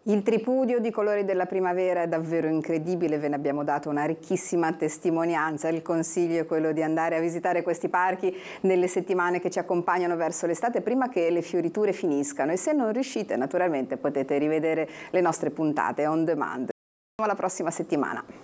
Il tripudio di colori della primavera è davvero incredibile, ve ne abbiamo dato una ricchissima testimonianza. Il consiglio è quello di andare a visitare questi parchi nelle settimane che ci accompagnano verso l'estate prima che le fioriture finiscano, e se non riuscite naturalmente potete rivedere le nostre puntate on demand. Alla prossima settimana.